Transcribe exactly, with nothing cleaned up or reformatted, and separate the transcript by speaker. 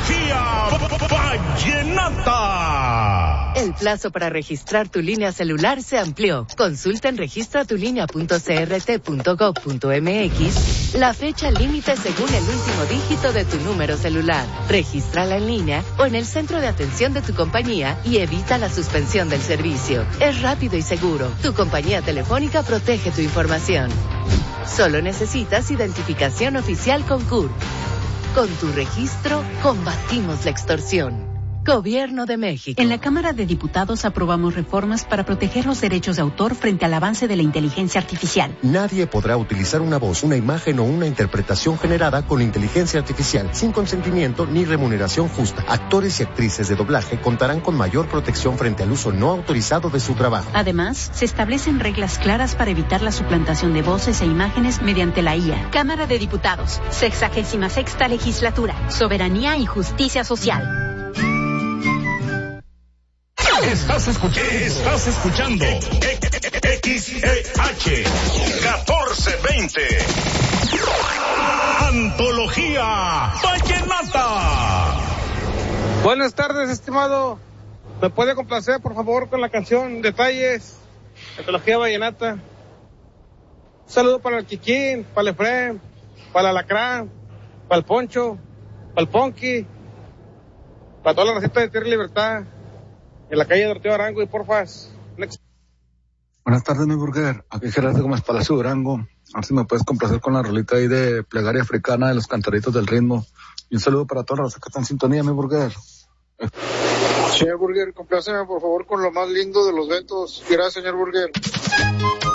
Speaker 1: Antología Vallenata.
Speaker 2: El plazo para registrar tu línea celular se amplió. Consulta en registra tu línea punto c r t punto gov punto m x la fecha límite según el último dígito de tu número celular. Regístrala en línea o en el centro de atención de tu compañía y evita la suspensión del servicio. Es rápido y seguro. Tu compañía telefónica protege tu información. Solo necesitas identificación oficial con C U R. Con tu registro, combatimos la extorsión. Gobierno de México.
Speaker 3: En la Cámara de Diputados aprobamos reformas para proteger los derechos de autor frente al avance de la inteligencia artificial.
Speaker 4: Nadie podrá utilizar una voz, una imagen o una interpretación generada con inteligencia artificial sin consentimiento ni remuneración justa. Actores y actrices de doblaje contarán con mayor protección frente al uso no autorizado de su trabajo.
Speaker 3: Además, se establecen reglas claras para evitar la suplantación de voces e imágenes mediante la I A. Cámara de Diputados, sexagésima sexta legislatura, soberanía y justicia social.
Speaker 1: Estás escuchando, estás escuchando X E H catorce veinte. Antología Vallenata.
Speaker 5: Buenas tardes, estimado. ¿Me puede complacer, por favor, con la canción Detalles? Antología Vallenata. Un saludo para el Kikín, para el Efrén, para el Alacrán, para el Poncho, para el Ponky, para toda la receta de Tierra y Libertad. En la calle de Ortega Arango y porfas. Next.
Speaker 6: Buenas tardes, mi burger. Aquí Gerardo Gómez Palacio Durango. A ver si me puedes complacer con la rolita ahí de Plegaria Africana de los Cantaritos del Ritmo. Y un saludo para todos los que están en sintonía, mi burger.
Speaker 7: Señor Burger, compláceme por favor con lo más lindo de los Betos. Gracias, señor Burger.